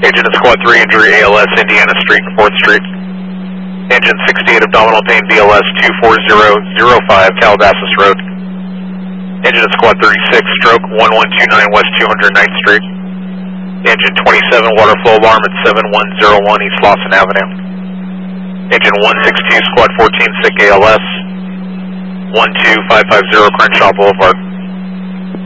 Agent at Squad 3, injury ALS, Indiana Street, 4th Street. Engine 68, abdominal pain, BLS 24005, Calabasas Road. Engine at Squad 36, stroke 1129 West 209th Street. Engine 27, water flow alarm at 7101 East Lawson Avenue. Engine 162, Squad 14, sick ALS, 12550 Crenshaw Boulevard.